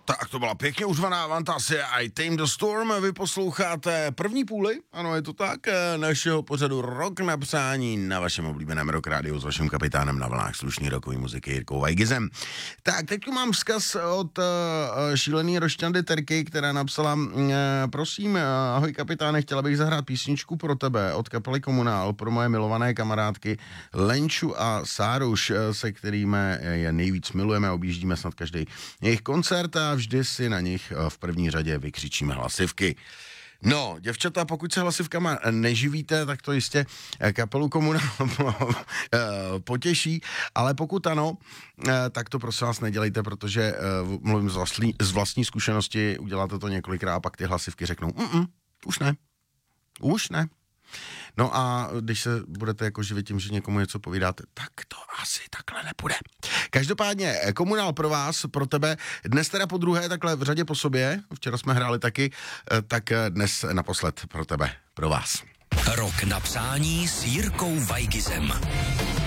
Tak to byla pěkně uřvaná Vantasie I Tame the Storm. Vy posloucháte první půli, ano je to tak, našeho pořadu Rock na přání na vašem oblíbeném Rock Rádiu s vaším kapitánem na vlnách slušný rockový muziky Jirkou Weigizem. Tak, teď tu mám vzkaz od šílený Rošťandy Terky, která napsala: prosím, ahoj kapitáne, chtěla bych zahrát písničku pro tebe od kapely Komunál, pro moje milované kamarádky Lenču a Sáruš, se kterými je nejvíc milujeme a objíždíme snad každý jejich koncert a vždy si na nich v první řadě vykřičíme hlasivky. No, děvčata, pokud se hlasivkama neživíte, tak to jistě kapelu Komunál potěší, ale pokud ano, tak to prosím vás nedělejte, protože mluvím z vlastní zkušenosti, uděláte to několikrát a pak ty hlasivky řeknou, už ne. No a když se budete jako živit tím, že někomu něco povídáte, tak to asi takhle nepůjde. Každopádně Komunál pro vás, pro tebe, dnes teda po druhé takhle v řadě po sobě, včera jsme hráli taky, tak dnes naposled pro tebe, pro vás. Rock na přání s Jirkou Weigizem.